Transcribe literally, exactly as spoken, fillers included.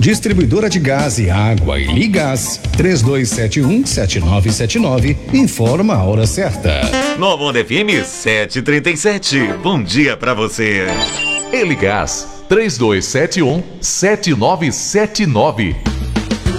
Distribuidora de gás e água e Ligás. três dois sete um, sete nove sete nove. Informa a hora certa. Nova Onda F M sete e trinta e sete. Bom dia pra você. E Ligás três dois sete um, sete nove sete nove.